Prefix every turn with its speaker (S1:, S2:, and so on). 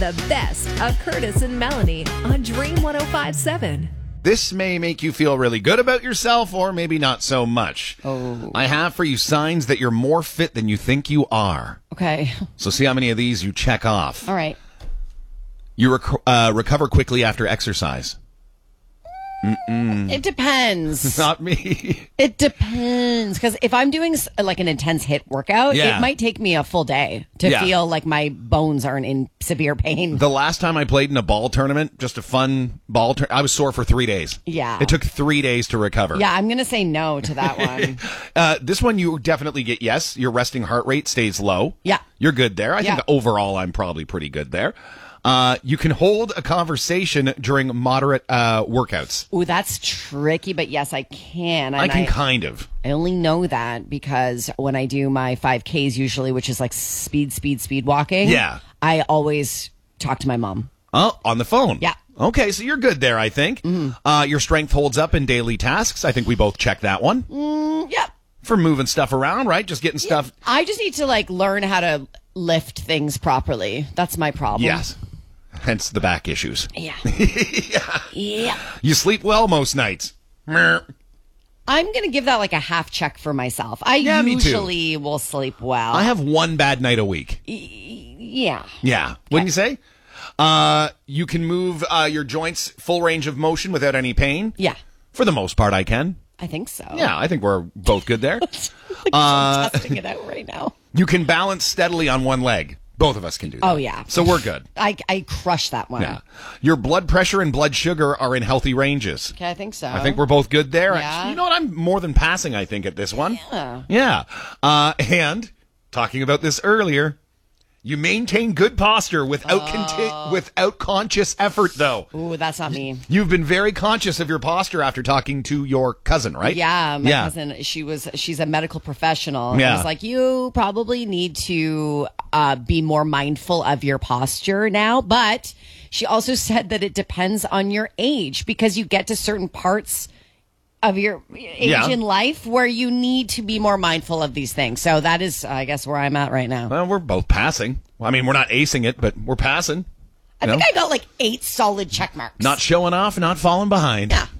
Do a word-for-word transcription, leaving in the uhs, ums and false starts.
S1: the best of Curtis and Melanie on Dream one oh five point seven.
S2: This may make you feel really good about yourself, or maybe not so much.
S3: Oh.
S2: I have for you signs that you're more fit than you think you are.
S3: Okay.
S2: So see how many of these you check off.
S3: All right.
S2: You rec- uh, recover quickly after exercise. Mm-mm.
S3: It depends.
S2: Not me.
S3: It depends. Because if I'm doing s- like an intense hit workout,
S2: Yeah.
S3: it might take me a full day to
S2: Yeah.
S3: feel like my bones aren't in severe pain.
S2: The last time I played in a ball tournament, just a fun ball tournament, I was sore for three days.
S3: Yeah.
S2: It took three days to recover.
S3: Yeah, I'm going to say no to that one.
S2: Uh, this one you definitely get yes. Your resting heart rate stays low.
S3: Yeah.
S2: You're good there. I
S3: Yeah.
S2: think overall I'm probably pretty good there. Uh, you can hold a conversation during moderate uh, workouts.
S3: Ooh, that's tricky, but yes, I can.
S2: I
S3: And
S2: can kind of.
S3: I only know that because when I do my five Ks usually, which is like speed, speed, speed walking,
S2: Yeah.
S3: I always talk to my mom.
S2: Oh, on the phone.
S3: Yeah.
S2: Okay, so you're good there, I think. Uh, your strength holds up in daily tasks. I think we both check that one.
S3: Mm, yeah.
S2: For moving stuff around, right? Just getting stuff.
S3: I just need to like learn how to lift things properly. That's my problem.
S2: Yes. Hence the back issues.
S3: Yeah.
S2: yeah.
S3: Yeah.
S2: You sleep well most nights. Meh.
S3: I'm going to give that like a half check for myself. I
S2: Yeah, me too.
S3: usually will sleep well.
S2: I have one bad night a week.
S3: Yeah.
S2: Yeah. Wouldn't you say? Uh, you can move uh, your joints full range of motion without any pain.
S3: Yeah.
S2: For the most part, I can.
S3: I think so.
S2: Yeah, I think we're both good there.
S3: Like, I'm testing it out right now.
S2: You can balance steadily on one leg. Both of us can do that.
S3: Oh, yeah.
S2: So we're good.
S3: I, I crush that one.
S2: Yeah. Your blood pressure and blood sugar are in healthy ranges.
S3: Okay, I think so.
S2: I think we're both good there.
S3: Yeah.
S2: You know what? I'm more than passing, I think, at this one.
S3: Yeah.
S2: Yeah. Uh, and talking about this earlier, you maintain good posture without conti- without conscious effort, though.
S3: Ooh, that's not me.
S2: You've been very conscious of your posture after talking to your cousin, right?
S3: Yeah, my
S2: Yeah.
S3: cousin, she was, she's a medical professional.
S2: Yeah.
S3: I was like, you probably need to uh, be more mindful of your posture now. But she also said that it depends on your age because you get to certain parts of your age
S2: Yeah.
S3: in life where you need to be more mindful of these things. So that is, I guess, where I'm at right now.
S2: Well, we're both passing. Well, I mean, we're not acing it, but we're passing.
S3: I
S2: You
S3: think
S2: know?
S3: I got like eight solid check marks.
S2: Not showing off, not falling behind.
S3: Yeah.